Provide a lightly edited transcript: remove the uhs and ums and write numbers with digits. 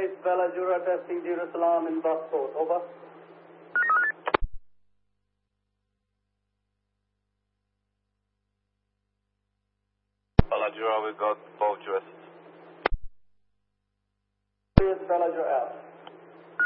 base, Bella Jura testing Jerusalem in bus code. Over. Bella Jura, we got both USs. Bella Jura out.